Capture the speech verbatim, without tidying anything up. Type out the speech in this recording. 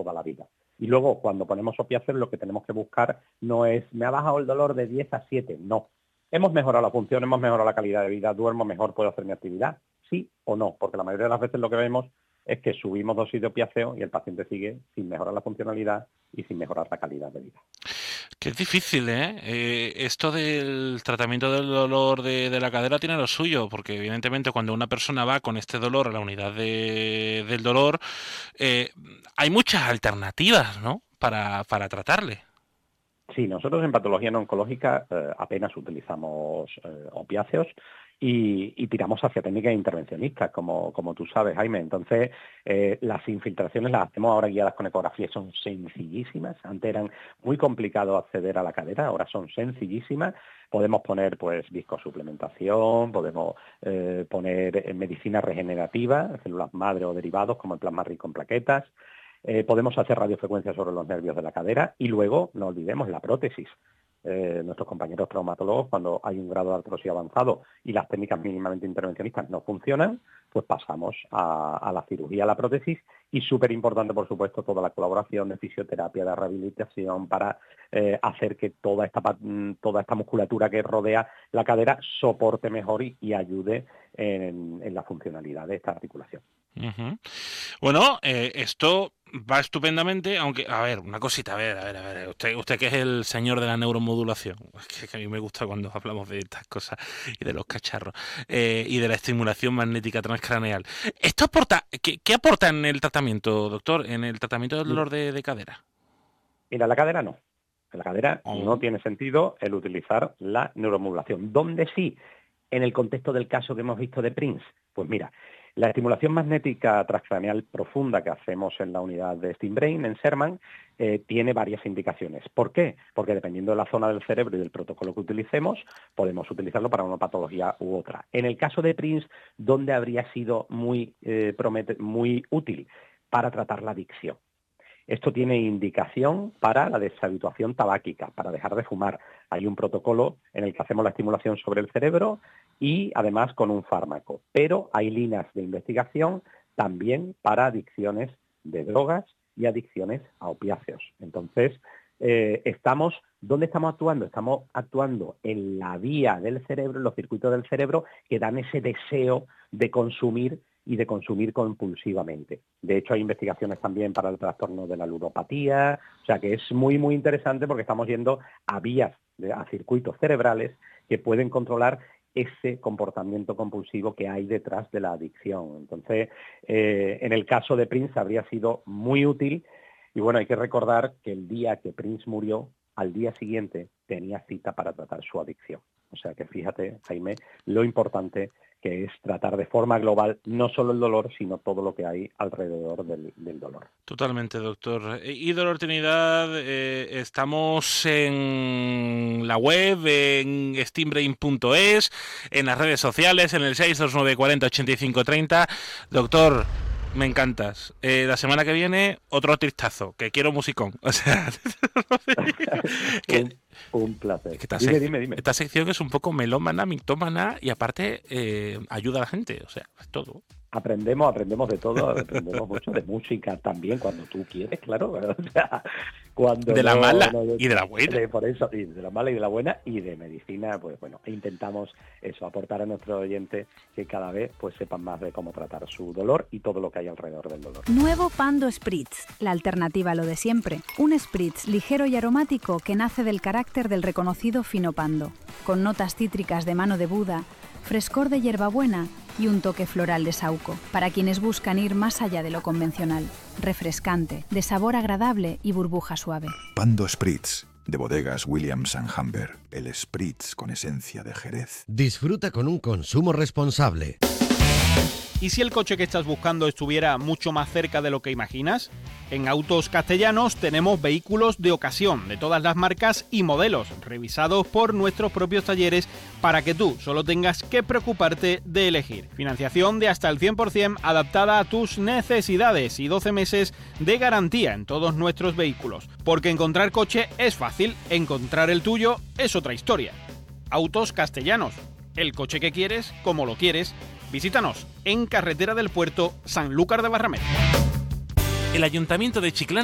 toda la vida. Y luego, cuando ponemos opiáceos, lo que tenemos que buscar no es, me ha bajado el dolor de diez a siete, no. Hemos mejorado la función, hemos mejorado la calidad de vida, duermo mejor, puedo hacer mi actividad, sí o no, porque la mayoría de las veces lo que vemos es que subimos dosis de opiáceo y el paciente sigue sin mejorar la funcionalidad y sin mejorar la calidad de vida. Que es difícil, ¿eh? Eh, esto del tratamiento del dolor de, de la cadera tiene lo suyo, porque evidentemente cuando una persona va con este dolor a la unidad de, del dolor, eh, hay muchas alternativas, ¿no? Para, para tratarle. Sí, nosotros en patología no oncológica eh, apenas utilizamos eh, opiáceos y, y tiramos hacia técnicas intervencionistas, como, como tú sabes, Jaime. Entonces, eh, las infiltraciones las hacemos ahora guiadas con ecografía, son sencillísimas. Antes eran muy complicado acceder a la cadera, ahora son sencillísimas. Podemos poner pues viscosuplementación, podemos eh, poner medicina regenerativa, células madre o derivados como el plasma rico en plaquetas. Eh, podemos hacer radiofrecuencia sobre los nervios de la cadera y luego, no olvidemos, la prótesis. Eh, nuestros compañeros traumatólogos, cuando hay un grado de artrosis avanzado y las técnicas mínimamente intervencionistas no funcionan, pues pasamos a, a la cirugía, a la prótesis y súper importante, por supuesto, toda la colaboración de fisioterapia, de rehabilitación para eh, hacer que toda esta, toda esta musculatura que rodea la cadera soporte mejor y, y ayude en, en la funcionalidad de esta articulación. Uh-huh. Bueno, eh, esto va estupendamente, aunque, a ver, una cosita, a ver, a ver, a ver, usted, usted que es el señor de la neuromodulación, que, que a mí me gusta cuando hablamos de estas cosas y de los cacharros, eh, y de la estimulación magnética transcraneal. ¿Esto aporta, qué, qué aporta en el tratamiento, doctor, en el tratamiento del dolor de, de cadera? Mira, la cadera no. En la cadera Oh. no tiene sentido el utilizar la neuromodulación. ¿Dónde sí? En el contexto del caso que hemos visto de Prince. Pues mira, la estimulación magnética transcraneal profunda que hacemos en la unidad de SteamBrain, en Sherman, eh, tiene varias indicaciones. ¿Por qué? Porque dependiendo de la zona del cerebro y del protocolo que utilicemos, podemos utilizarlo para una patología u otra. En el caso de Prince, ¿dónde habría sido muy, eh, promete, muy útil? Para tratar la adicción. Esto tiene indicación para la deshabituación tabáquica, para dejar de fumar. Hay un protocolo en el que hacemos la estimulación sobre el cerebro y además con un fármaco. Pero hay líneas de investigación también para adicciones de drogas y adicciones a opiáceos. Entonces, eh, estamos, ¿dónde estamos actuando? Estamos actuando en la vía del cerebro, en los circuitos del cerebro que dan ese deseo de consumir y de consumir compulsivamente. De hecho, hay investigaciones también para el trastorno de la ludopatía, o sea que es muy, muy interesante porque estamos yendo a vías, a circuitos cerebrales que pueden controlar ese comportamiento compulsivo que hay detrás de la adicción. Entonces, eh, en el caso de Prince habría sido muy útil y bueno, hay que recordar que el día que Prince murió, al día siguiente tenía cita para tratar su adicción. O sea que fíjate, Jaime, lo importante que es tratar de forma global no solo el dolor, sino todo lo que hay alrededor del, del dolor. Totalmente, doctor. Y Dolor Trinidad, eh, estamos en la web, en steambrain punto es, en las redes sociales, en el seis dos nueve cuatro cero ochenta y cinco treinta. Doctor, me encantas. Eh, la semana que viene, otro tristazo, que quiero musicón. O sea, que, un, un placer. Que esta, dime, sec- dime, dime. esta sección es un poco melómana, mitómana y aparte eh, ayuda a la gente. O sea, es todo. Aprendemos, aprendemos de todo, aprendemos mucho de música también, cuando tú quieres, claro. O sea, cuando de la no, mala no, y de la buena. De, por eso, y de la mala y de la buena, y de medicina, pues bueno, intentamos eso, aportar a nuestros oyentes que cada vez pues sepan más de cómo tratar su dolor y todo lo que hay alrededor del dolor. Nuevo Pando Spritz, la alternativa a lo de siempre. Un spritz ligero y aromático que nace del carácter del reconocido fino pando, con notas cítricas de mano de Buda, frescor de hierbabuena y un toque floral de saúco, para quienes buscan ir más allá de lo convencional. Refrescante, de sabor agradable y burbuja suave. Pando Spritz, de bodegas Williams and Humber. El Spritz con esencia de Jerez. Disfruta con un consumo responsable. ¿Y si el coche que estás buscando estuviera mucho más cerca de lo que imaginas? En Autos Castellanos tenemos vehículos de ocasión, de todas las marcas y modelos, revisados por nuestros propios talleres para que tú solo tengas que preocuparte de elegir. Financiación de hasta el cien por ciento adaptada a tus necesidades y doce meses de garantía en todos nuestros vehículos. Porque encontrar coche es fácil, encontrar el tuyo es otra historia. Autos Castellanos, el coche que quieres, como lo quieres. Visítanos en Carretera del Puerto, Sanlúcar de Barrameda. El Ayuntamiento de Chiclana